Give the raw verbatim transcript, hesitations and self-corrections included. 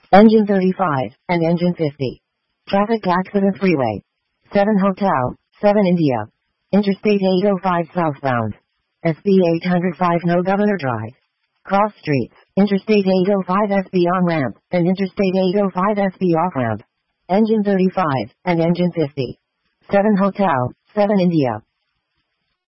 Engine thirty-five, and Engine fifty. Traffic accident freeway. seven Hotel, seven India. Interstate eight oh five southbound. S B eight oh five No Governor Drive. Cross streets, Interstate eight oh five S B on-ramp, and Interstate eight oh five S B off-ramp. Engine thirty-five, and Engine fifty. seven Hotel, seven India.